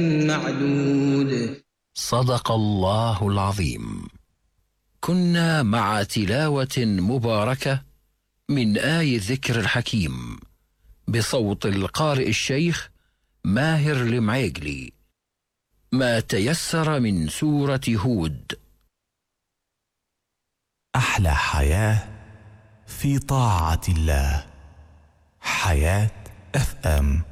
معدود. صدق الله العظيم. كنا مع تلاوة مباركة من آي الذكر الحكيم بصوت القارئ الشيخ ماهر المعيقلي، ما تيسر من سورة هود. أحلى حياة في طاعة الله. حياة FM.